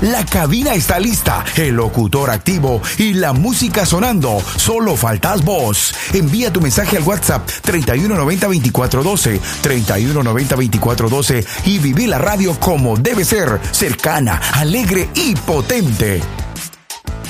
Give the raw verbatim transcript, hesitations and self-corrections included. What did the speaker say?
La cabina está lista, el locutor activo y la música sonando. Solo faltas vos. Envía tu mensaje al WhatsApp treinta y uno noventa veinticuatro doce, treinta y uno noventa veinticuatro doce y viví la radio como debe ser, cercana, alegre y potente.